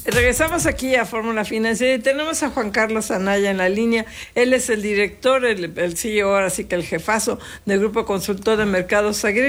Regresamos aquí a Fórmula Financiera y tenemos a Juan Carlos Anaya en la línea. Él es el director, el CEO, ahora sí que el jefazo del Grupo Consultor de Mercados Agrícolas.